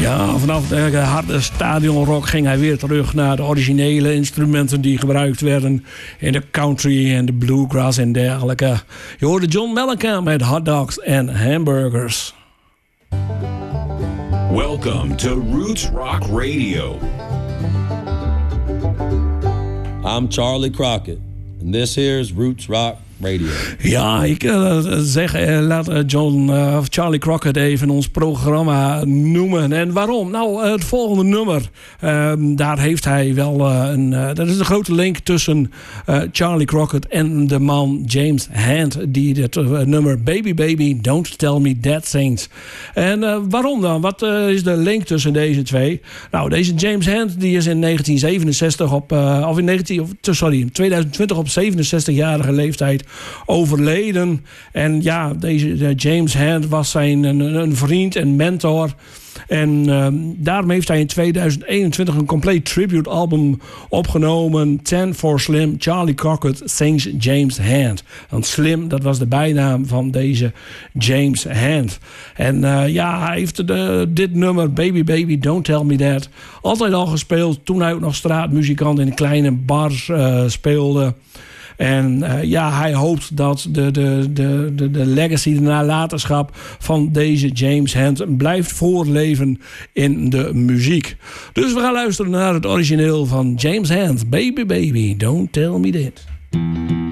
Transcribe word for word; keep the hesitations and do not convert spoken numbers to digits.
Ja, vanaf de harde stadionrock ging hij weer terug naar de originele instrumenten die gebruikt werden in de country en de bluegrass en dergelijke. Je hoorde John Mellencamp met hot dogs en hamburgers. Welcome to Roots Rock Radio. I'm Charlie Crockett, and this here is Roots Rock Radio. Ja, ik uh, zeg, uh, laat uh, John uh, of Charlie Crockett even ons programma noemen. En waarom? Nou, uh, het volgende nummer, uh, daar heeft hij wel uh, een... Uh, dat is een grote link tussen uh, Charlie Crockett en de man James Hand, die het uh, nummer Baby Baby Don't Tell Me That zingt. En uh, waarom dan? Wat uh, is de link tussen deze twee? Nou, deze James Hand die is in negentien zevenenzestig op... Uh, of in negentien, of, sorry, in tweeduizend twintig op zevenenzestigjarige leeftijd overleden. En ja, deze James Hand was zijn een, een vriend en mentor. En uh, daarom heeft hij in tweeduizend eenentwintig een compleet tribute album opgenomen. ten for Slim, Charlie Crockett Sings James Hand. Want Slim, dat was de bijnaam van deze James Hand. En uh, ja, hij heeft de, dit nummer, Baby Baby Don't Tell Me That, altijd al gespeeld toen hij ook nog straatmuzikant in kleine bars uh, speelde. En uh, ja, hij hoopt dat de, de, de, de, de legacy, de nalatenschap van deze James Hand blijft voortleven in de muziek. Dus we gaan luisteren naar het origineel van James Hand. Baby, baby, don't tell me that.